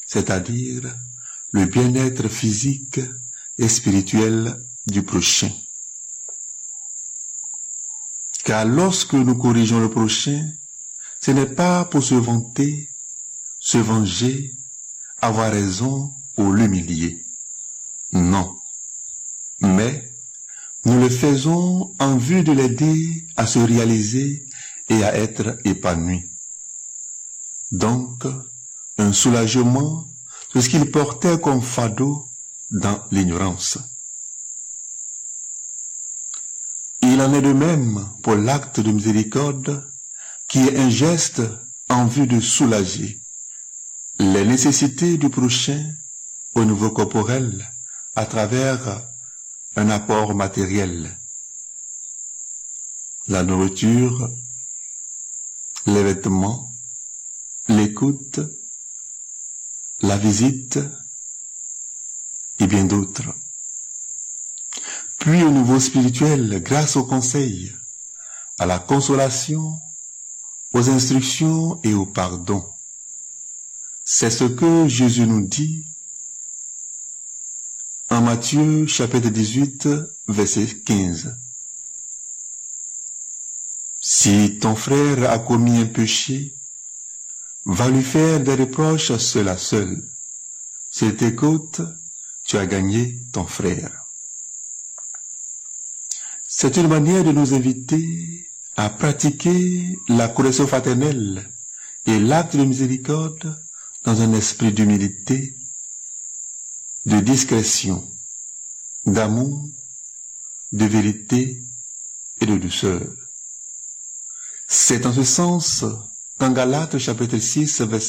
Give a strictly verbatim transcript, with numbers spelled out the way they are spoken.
c'est-à-dire le bien-être physique et spirituel du prochain. Car lorsque nous corrigeons le prochain, ce n'est pas pour se vanter, se venger, avoir raison ou l'humilier. Non. Mais nous le faisons en vue de l'aider à se réaliser et à être épanoui. Donc, un soulagement de ce qu'il portait comme fardeau dans l'ignorance. Il en est de même pour l'acte de miséricorde qui est un geste en vue de soulager les nécessités du prochain au niveau corporel à travers un apport matériel. La nourriture, les vêtements, l'écoute, la visite et bien d'autres. Puis au niveau spirituel, grâce au conseil, à la consolation, aux instructions et au pardon. C'est ce que Jésus nous dit en Matthieu chapitre dix-huit, verset quinze. Si ton frère a commis un péché, va lui faire des reproches seul à seul. S'il t'écoute, tu as gagné ton frère. C'est une manière de nous inviter à pratiquer la correction fraternelle et l'acte de miséricorde dans un esprit d'humilité, de discrétion, d'amour, de vérité et de douceur. C'est en ce sens qu'en Galates chapitre six, verset